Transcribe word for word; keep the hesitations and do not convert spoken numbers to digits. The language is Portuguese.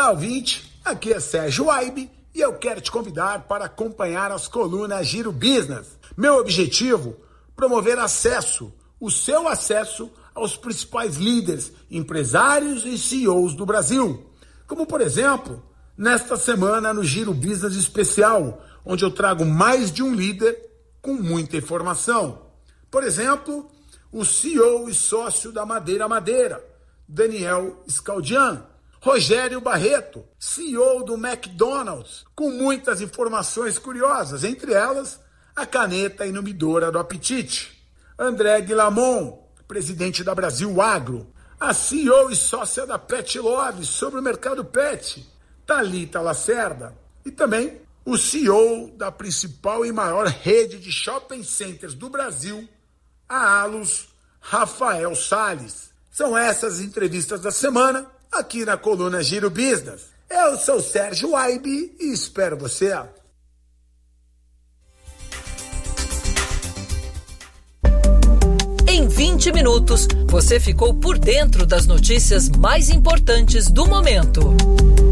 Olá, ouvinte, aqui é Sérgio Waibe e eu quero te convidar para acompanhar as colunas Giro Business. Meu objetivo, promover acesso, o seu acesso aos principais líderes, empresários e C E Os do Brasil. Como, por exemplo, nesta semana no Giro Business Especial, onde eu trago mais de um líder com muita informação. Por exemplo, o C E O e sócio da Madeira Madeira, Daniel Scaldian. Rogério Barreto, C E O do McDonald's, com muitas informações curiosas, entre elas a caneta inibidora do apetite. André Guilamon, presidente da Brasil Agro. A C E O e sócia da Pet Love sobre o mercado pet, Thalita Lacerda. E também o C E O da principal e maior rede de shopping centers do Brasil, a Alus, Rafael Salles. São essas as entrevistas da semana, aqui na coluna Giro Business. Eu sou Sérgio Waibe e espero você. Em vinte minutos, você ficou por dentro das notícias mais importantes do momento.